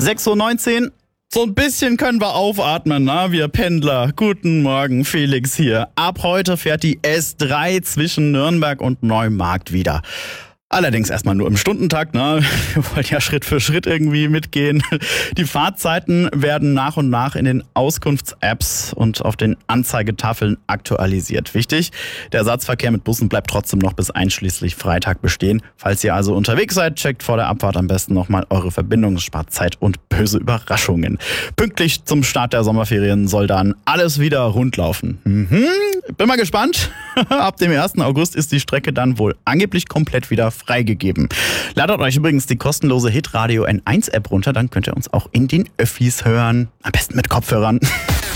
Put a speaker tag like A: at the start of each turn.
A: 6:19 Uhr. So ein bisschen können wir aufatmen, wir Pendler. Guten Morgen, Felix hier. Ab heute fährt die S3 zwischen Nürnberg und Neumarkt wieder. Allerdings erstmal nur im Stundentakt, Wir wollen ja Schritt für Schritt irgendwie mitgehen. Die Fahrzeiten werden nach und nach in den Auskunfts-Apps und auf den Anzeigetafeln aktualisiert. Wichtig, der Ersatzverkehr mit Bussen bleibt trotzdem noch bis einschließlich Freitag bestehen. Falls ihr also unterwegs seid, checkt vor der Abfahrt am besten nochmal eure Verbindung, spart Zeit und böse Überraschungen. Pünktlich zum Start der Sommerferien soll dann alles wieder rund laufen. Bin mal gespannt. Ab dem 1. August ist die Strecke dann wohl angeblich komplett wieder freigegeben. Ladet euch übrigens die kostenlose Hitradio N1 App runter, dann könnt ihr uns auch in den Öffis hören. Am besten mit Kopfhörern.